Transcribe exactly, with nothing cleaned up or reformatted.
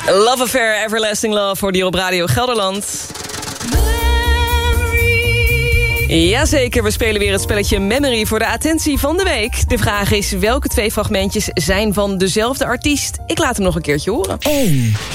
Love Affair, Everlasting Love voor die op Radio Gelderland. Jazeker, we spelen weer het spelletje Memory voor de attentie van de week. De vraag is, welke twee fragmentjes zijn van dezelfde artiest? Ik laat hem nog een keertje horen. één.